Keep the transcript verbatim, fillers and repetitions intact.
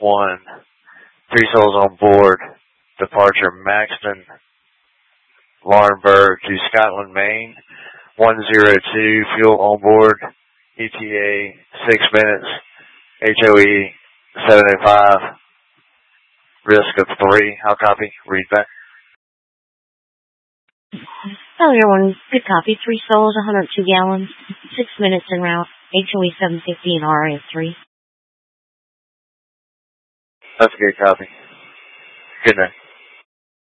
one. Three souls on board. Departure Maxton, Laurinburg to Scotland, Maine. one zero two, fuel on board. E T A six minutes. H O E seven oh five. Risk of three. How copy? Read back. Failure one, good copy. Three souls, one hundred two gallons. Six minutes en route. H O E seven fifty and R A F three. That's a good copy. Good night.